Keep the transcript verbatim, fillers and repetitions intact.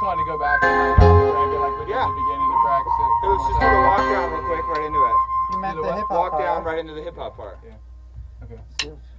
wanted to go back and like, maybe like we did Yeah. at the beginning to practice it. Let's just do the walk down real quick right into it. You meant Do the what? hip hop Walk part, down right? right into the hip hop part. Okay.